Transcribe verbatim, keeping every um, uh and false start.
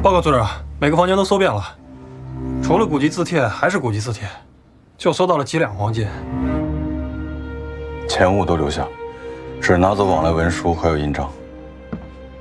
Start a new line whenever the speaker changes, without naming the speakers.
报告组长，每个房间都搜遍了，除了古籍字帖，还是古籍字帖，就搜到了几两黄金。
钱物都留下，只拿走往来文书还有印章。